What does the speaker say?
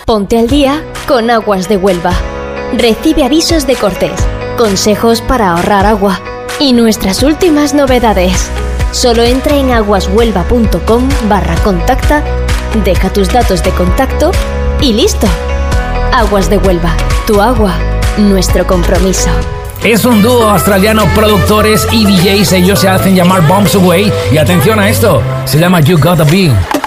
Ponte al día con Aguas de Huelva. Recibe avisos de cortes, consejos para ahorrar agua y nuestras últimas novedades. Solo entra en aguashuelva.com/contacta, deja tus datos de contacto y listo. Aguas de Huelva, tu agua, nuestro compromiso. Es un dúo australiano, productores y DJs. Ellos se hacen llamar Bombs Away. Y atención a esto, se llama You Gotta Be.